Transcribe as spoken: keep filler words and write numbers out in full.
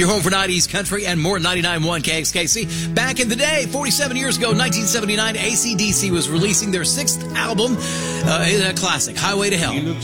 Your home for nineties country and more. Ninety-nine point one K X K C. Back in the day, forty-seven years ago, nineteen seventy-nine, A C D C was releasing their sixth album, uh, a classic, Highway to Hell.